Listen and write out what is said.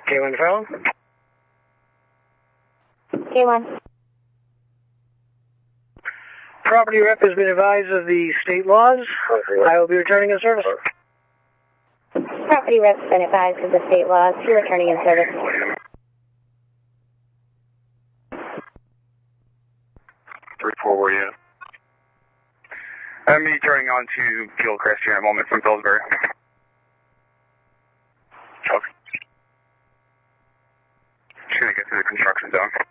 K1 phone? K1. Property rep has been advised of the state laws. I will be returning in service. Property rep's been advised of the state laws. You're returning in service. 3-4, where you at? I'm turning on to Gilchrist here in a moment from Pillsbury. Copy. Just gonna get through the construction zone.